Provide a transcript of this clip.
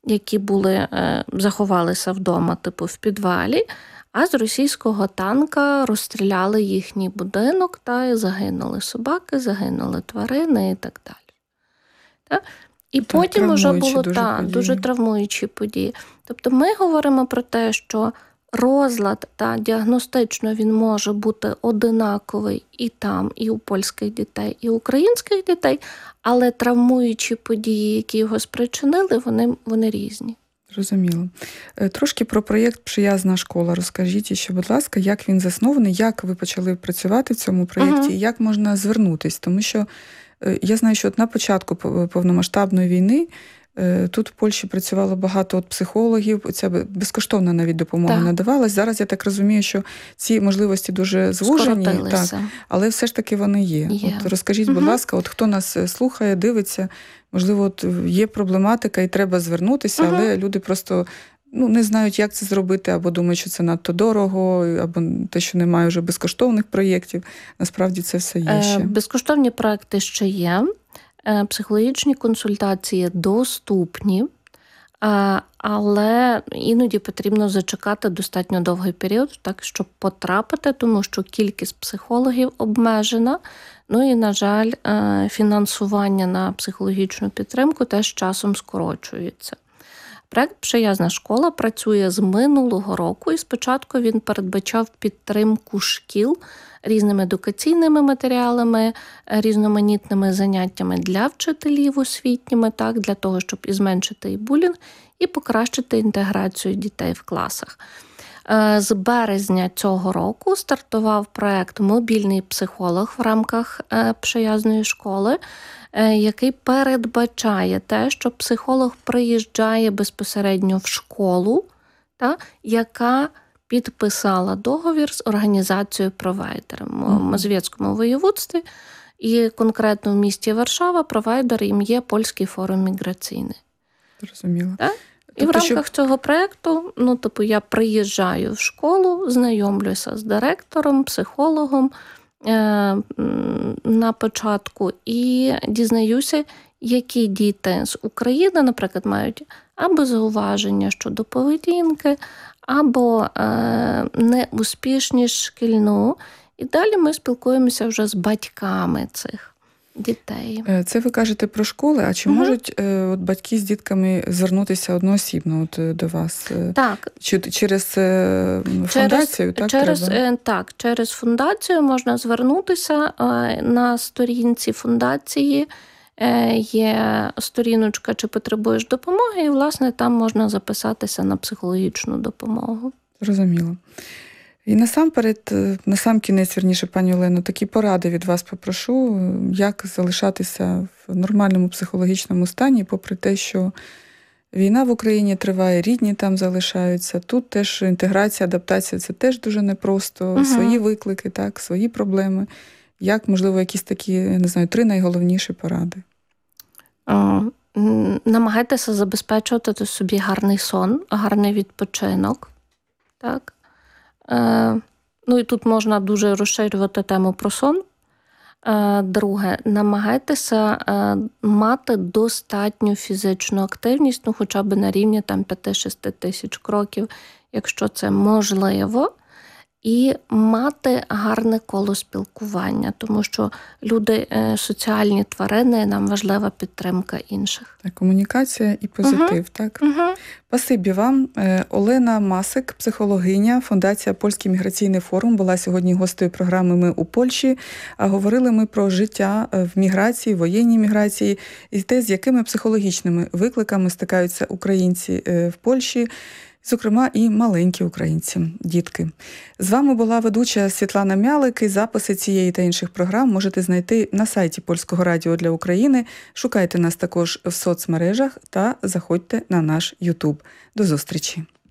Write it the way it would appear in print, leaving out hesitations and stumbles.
які були, заховалися вдома, типу в підвалі, а з російського танка розстріляли їхній будинок, та і загинули собаки, загинули тварини і так далі. Та? І так, потім вже було дуже травмуючі події. Тобто ми говоримо про те, що розлад діагностично він може бути одинаковий і там, і у польських дітей, і у українських дітей, але травмуючі події, які його спричинили, вони різні. Зрозуміло. Трошки про проєкт «Приязна школа». Розкажіть ще, будь ласка, як він заснований, як ви почали працювати в цьому проєкті, і як можна звернутись? Тому що я знаю, що на початку повномасштабної війни тут в Польщі працювало багато психологів, ця безкоштовна навіть допомога надавалась. Зараз я так розумію, що ці можливості дуже звужені, але все ж таки вони є. От розкажіть, будь ласка, от хто нас слухає, дивиться, можливо, от є проблематика і треба звернутися, але люди просто не знають, як це зробити, або думають, що це надто дорого, або те, що немає вже безкоштовних проєктів. Насправді це все є ще. Безкоштовні проєкти ще є. Психологічні консультації доступні, але іноді потрібно зачекати достатньо довгий період, так, щоб потрапити, тому що кількість психологів обмежена. Ну і, на жаль, фінансування на психологічну підтримку теж часом скорочується. Проєкт «Приязна школа» працює з минулого року, і спочатку він передбачав підтримку шкіл різними едукаційними матеріалами, різноманітними заняттями для вчителів освітніми, так, для того, щоб і зменшити і булінг, і покращити інтеграцію дітей в класах. З березня цього року стартував проєкт «Мобільний психолог» в рамках «Приязної школи», який передбачає те, що психолог приїжджає безпосередньо в школу, яка підписала договір з організацією провайдером. У Мазовецькому воєводстві і конкретно в місті Варшава провайдер їм є Польський форум міграційний. Зрозуміло. І в рамках цього проєкту, я приїжджаю в школу, знайомлюся з директором, психологом на початку і дізнаюся, які діти з України, наприклад, мають або зауваження щодо поведінки, або неуспішність шкільну. І далі ми спілкуємося вже з батьками цих дітей. Це ви кажете про школи, а чи можуть батьки з дітками звернутися одноосібно до вас? Так. Через фундацію? Через фундацію можна звернутися. На сторінці фундації є сторіночка «Чи потребуєш допомоги?» і, власне, там можна записатися на психологічну допомогу. Зрозуміло. І насамкінець, вірніше, пані Олено, такі поради від вас попрошу, як залишатися в нормальному психологічному стані, попри те, що війна в Україні триває, рідні там залишаються, тут теж інтеграція, адаптація – це теж дуже непросто, свої виклики, так, свої проблеми. Як, можливо, якісь такі, 3 найголовніші поради? Намагайтеся забезпечувати собі гарний сон, гарний відпочинок, так. І тут можна дуже розширювати тему про сон. Друге, намагайтеся мати достатню фізичну активність, хоча б на рівні 5-6 тисяч кроків, якщо це можливо. І мати гарне коло спілкування, тому що люди соціальні тварини, нам важлива підтримка інших. Комунікація і позитив, так? Спасибі вам. Олена Масик, психологиня, Фундація «Польський міграційний форум», була сьогодні гостею програми «Ми у Польщі». А говорили ми про життя в міграції, воєнній міграції і те, з якими психологічними викликами стикаються українці в Польщі, зокрема і маленькі українці, дітки. З вами була ведуча Світлана Мялик. І записи цієї та інших програм можете знайти на сайті Польського радіо для України. Шукайте нас також в соцмережах та заходьте на наш YouTube. До зустрічі!